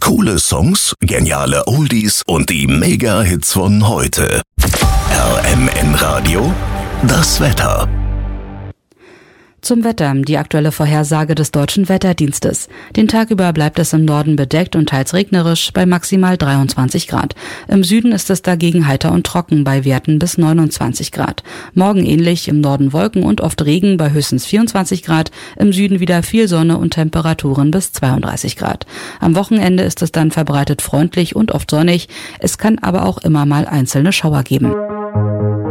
Coole Songs, geniale Oldies und die Mega-Hits von heute. RMN Radio, das Wetter. Zum Wetter, die aktuelle Vorhersage des Deutschen Wetterdienstes. Den Tag über bleibt es im Norden bedeckt und teils regnerisch bei maximal 23 Grad. Im Süden ist es dagegen heiter und trocken bei Werten bis 29 Grad. Morgen ähnlich, im Norden Wolken und oft Regen bei höchstens 24 Grad. Im Süden wieder viel Sonne und Temperaturen bis 32 Grad. Am Wochenende ist es dann verbreitet freundlich und oft sonnig. Es kann aber auch immer mal einzelne Schauer geben.